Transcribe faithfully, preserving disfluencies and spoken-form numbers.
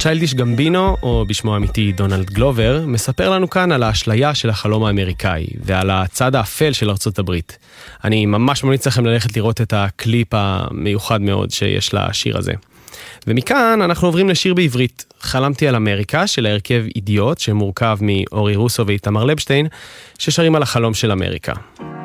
צ'יילדיש גמבינו, או בשמו האמיתי דונלד גלובר, מספר לנו כאן על האשליה של החלום האמריקאי, ועל הצד האפל של ארצות הברית. אני ממש ממליץ לכם ללכת לראות את הקליפ המיוחד מאוד שיש לשיר הזה. ומכאן אנחנו עוברים לשיר בעברית, חלמתי על אמריקה, של ההרכב אידיוט, שמורכב מאורי רוסו ואיתמר לבשטיין, ששרים על החלום של אמריקה.